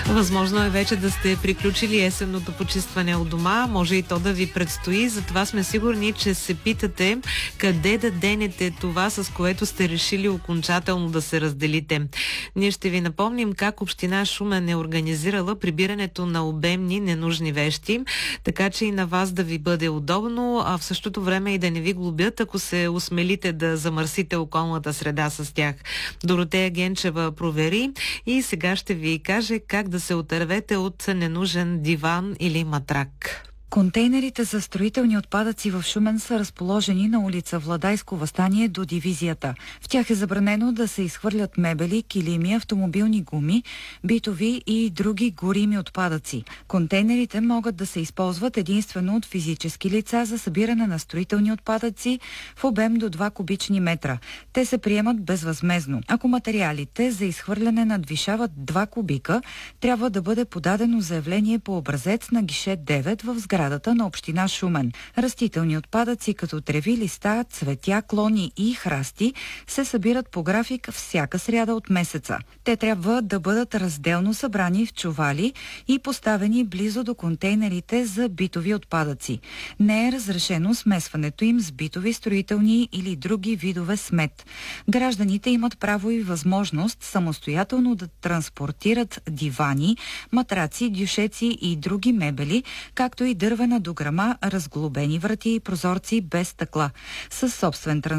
Възможно е вече да сте приключили есенното почистване от дома, може и то да ви предстои, затова сме сигурни, че се питате къде да денете това, с което сте решили окончателно да се разделите. Ние ще ви напомним как община Шумен е организирала прибирането на обемни ненужни вещи, така че и на вас да ви бъде удобно, а в същото време и да не ви глобят, ако се осмелите да замърсите околната среда с тях. Доротея Генчева провери и сега ще ви каже как да се отървете от ненужен диван или матрак. Контейнерите за строителни отпадъци в Шумен са разположени на улица Владайско въстание до дивизията. В тях е забранено да се изхвърлят мебели, килими, автомобилни гуми, битови и други горими отпадъци. Контейнерите могат да се използват единствено от физически лица за събиране на строителни отпадъци в обем до 2 кубични метра. Те се приемат безвъзмездно. Ако материалите за изхвърляне надвишават 2 кубика, трябва да бъде подадено заявление по образец на гише 9 в сградата на община Шумен. Растителни отпадъци като треви, листа, цветя, клони и храсти се събират по график всяка сряда от месеца. Те трябва да бъдат разделно събрани в чували и поставени близо до контейнерите за битови отпадъци. Не е разрешено смесването им с битови, строителни или други видове смет. Гражданите имат право и възможност самостоятелно да транспортират дивани, матраци, дюшеци и други мебели, както и дървена дограма, разглобени врати и прозорци без стъкла. Със собствен